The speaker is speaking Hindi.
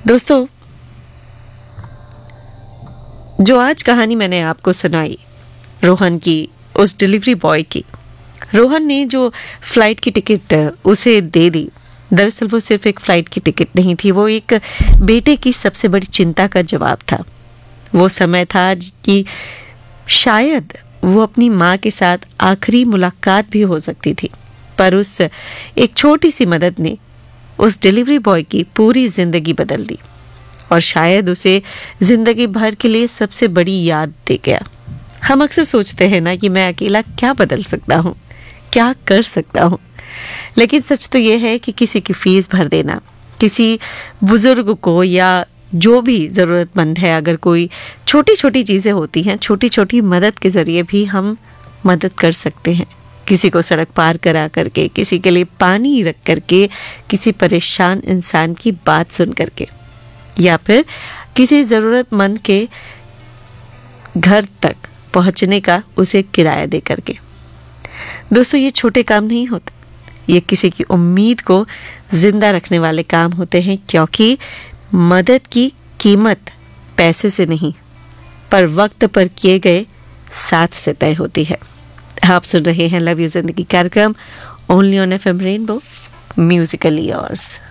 दोस्तों, जो आज कहानी मैंने आपको सुनाई रोहन की, उस डिलीवरी बॉय की, रोहन ने जो फ्लाइट की टिकट उसे दे दी, दरअसल वो सिर्फ एक फ्लाइट की टिकट नहीं थी, वो एक बेटे की सबसे बड़ी चिंता का जवाब था। वो समय था कि शायद वो अपनी माँ के साथ आखिरी मुलाकात भी हो सकती थी, पर उस एक छोटी सी मदद ने उस डिलीवरी बॉय की पूरी जिंदगी बदल दी और शायद उसे जिंदगी भर के लिए सबसे बड़ी याद दे गया। हम अक्सर सोचते हैं ना कि मैं अकेला क्या बदल सकता हूँ, क्या कर सकता हूँ, लेकिन सच तो ये है कि किसी की फीस भर देना, किसी बुजुर्ग को या जो भी ज़रूरतमंद है, अगर कोई छोटी छोटी चीज़ें होती हैं, छोटी छोटी मदद के ज़रिए भी हम मदद कर सकते हैं। किसी को सड़क पार करा करके, किसी के लिए पानी रख करके, किसी परेशान इंसान की बात सुन करके, या फिर किसी ज़रूरतमंद के घर तक पहुंचने का उसे किराया दे करके। दोस्तों, ये छोटे काम नहीं होते, ये किसी की उम्मीद को जिंदा रखने वाले काम होते हैं, क्योंकि मदद की कीमत पैसे से नहीं पर वक्त पर किए गए साथ से तय होती है। आप सुन रहे हैं लव यू जिंदगी कार्यक्रम only on FM rainbow, Musically yours.